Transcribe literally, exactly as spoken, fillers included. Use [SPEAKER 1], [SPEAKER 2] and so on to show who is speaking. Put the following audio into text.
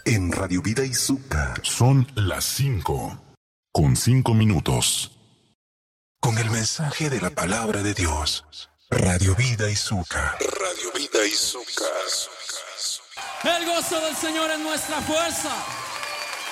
[SPEAKER 1] en Radio Vida y Zucca.
[SPEAKER 2] Son las cinco, con cinco minutos.
[SPEAKER 1] Con el mensaje de la palabra de Dios. Radio Vida y Zucca.
[SPEAKER 3] Radio Vida y Zucca.
[SPEAKER 4] El gozo del Señor es nuestra fuerza.